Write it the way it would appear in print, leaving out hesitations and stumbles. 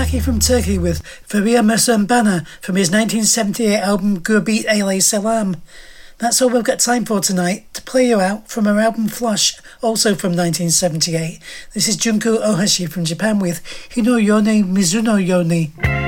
Taki from Turkey with Faria Musambana from his 1978 album Gurbet Aile Selam. That's all we've got time for tonight. To play you out from her album Flush, also from 1978. This is Junko Ohashi from Japan with Hino Yone Mizuno Yoni.